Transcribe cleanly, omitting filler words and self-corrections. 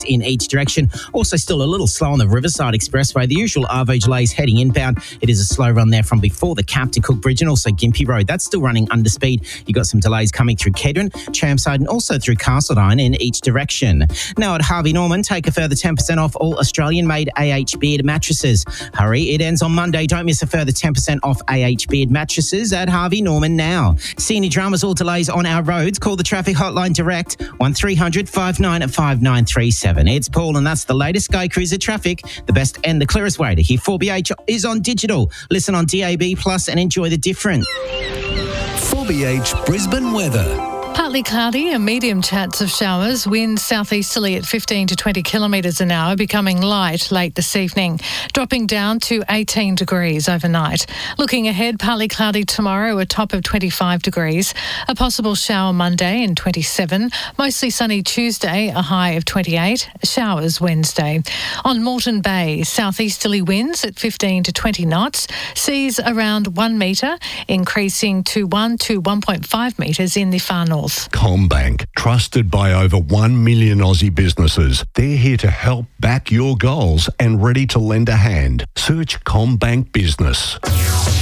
in each direction. Also still a little slow on the Riverside Expressway. The usual Arvo delays heading inbound. It is a slow run there from before the Captain Cook Bridge and also Gympie Road. That's still running under speed. You've got some delays coming through Kedron, Chermside and also through Castledine in each direction. Now at Harvey Norman, take a further 10% off all Australian-made AH Beard mattresses. Hurry, it ends on Monday. Don't miss a further 10% off AH Beard mattresses at Harvey Norman now. See any dramas or delays on our roads? Call the traffic hotline direct, 1300 59 5937. It's Paul and that's the latest Sky Cruiser traffic. The best and the clearest way to hear 4BH is on digital. Listen on DAB Plus and enjoy the difference. 4BH Brisbane weather. Partly cloudy and medium chance of showers. Winds southeasterly at 15 to 20 kilometres an hour, becoming light late this evening, dropping down to 18 degrees overnight. Looking ahead, partly cloudy tomorrow, a top of 25 degrees. A possible shower Monday and 27. Mostly sunny Tuesday, a high of 28. Showers Wednesday. On Moreton Bay, southeasterly winds at 15 to 20 knots. Seas around 1 metre, increasing to 1 to 1.5 metres in the far north. CommBank, trusted by over 1 million Aussie businesses. They're here to help back your goals and ready to lend a hand. Search CommBank Business.